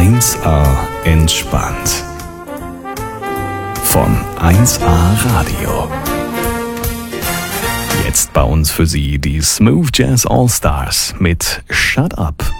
1A entspannt. Von 1A Radio. Jetzt bei uns für Sie die Smooth Jazz All Stars mit Shut Up.